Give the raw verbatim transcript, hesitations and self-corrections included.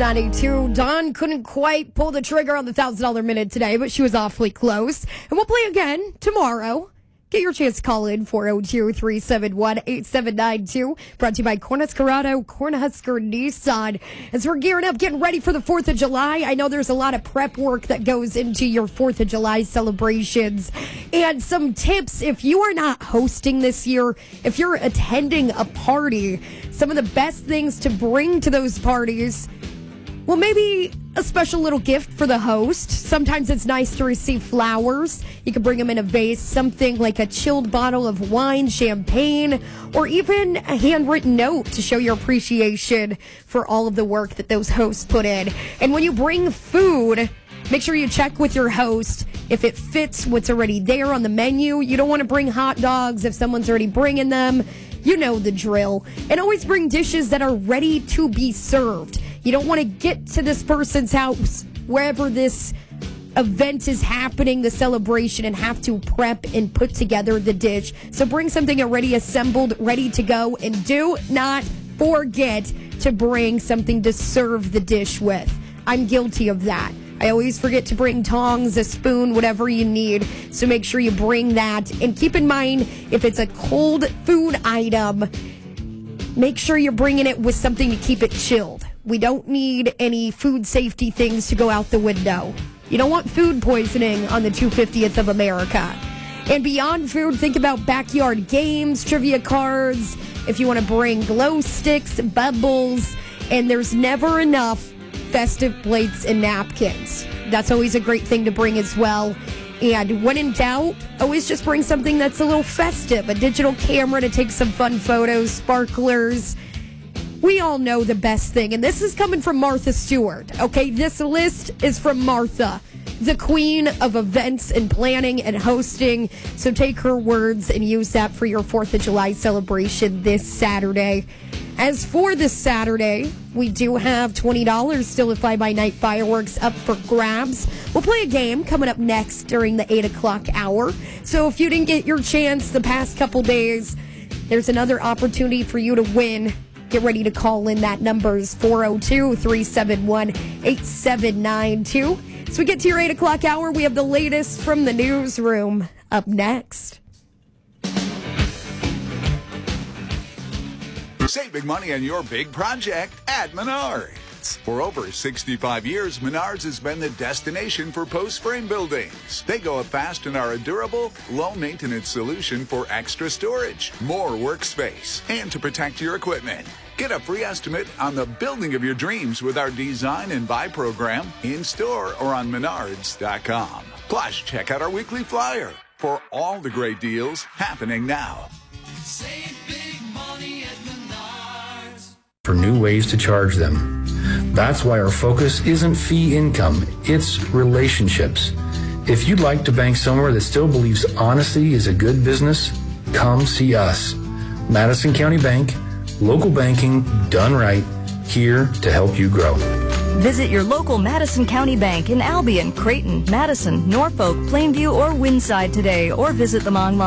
ninety-two. Dawn couldn't quite pull the trigger on the one thousand dollars minute today, but she was awfully close. And we'll play again tomorrow. Get your chance to call in four oh two, three seven one, eight seven nine two. Brought to you by Cornhusker Cornhusker Nissan. As we're gearing up, getting ready for the fourth of July, I know there's a lot of prep work that goes into your fourth of July celebrations. And some tips, if you are not hosting this year, if you're attending a party, some of the best things to bring to those parties, well, maybe a special little gift for the host. Sometimes it's nice to receive flowers. You can bring them in a vase, something like a chilled bottle of wine, champagne, or even a handwritten note to show your appreciation for all of the work that those hosts put in. And when you bring food, make sure you check with your host if it fits what's already there on the menu. You don't want to bring hot dogs if someone's already bringing them. You know the drill. And always bring dishes that are ready to be served. You don't want to get to this person's house, wherever this event is happening, the celebration, and have to prep and put together the dish. So bring something already assembled, ready to go, and do not forget to bring something to serve the dish with. I'm guilty of that. I always forget to bring tongs, a spoon, whatever you need. So make sure you bring that. And keep in mind, if it's a cold food item, make sure you're bringing it with something to keep it chilled. We don't need any food safety things to go out the window. You don't want food poisoning on the two hundred fiftieth of America. And beyond food, think about backyard games, trivia cards, if you want to bring glow sticks, bubbles, and there's never enough festive plates and napkins. That's always a great thing to bring as well. And when in doubt, always just bring something that's a little festive, a digital camera to take some fun photos, sparklers. We all know the best thing, and this is coming from Martha Stewart, okay? This list is from Martha, the queen of events and planning and hosting. So take her words and use that for your fourth of July celebration this Saturday. As for this Saturday, we do have twenty dollars still at fly-by-night fireworks up for grabs. We'll play a game coming up next during the eight o'clock hour. So if you didn't get your chance the past couple days, there's another opportunity for you to win. Get ready to call in. That number is four oh two, three seven one, eight seven nine two. As we get to your eight o'clock hour, we have the latest from the newsroom up next. Save big money on your big project at Menards. For over sixty-five years, Menards has been the destination for post-frame buildings. They go up fast and are a durable, low-maintenance solution for extra storage, more workspace, and to protect your equipment. Get a free estimate on the building of your dreams with our Design and Buy program in-store or on menards dot com. Plus, check out our weekly flyer for all the great deals happening now. Save big money at Menards. For new ways to charge them. That's why our focus isn't fee income, it's relationships. If you'd like to bank somewhere that still believes honesty is a good business, come see us. Madison County Bank, local banking done right, here to help you grow. Visit your local Madison County Bank in Albion, Creighton, Madison, Norfolk, Plainview, or Windside today, or visit them online.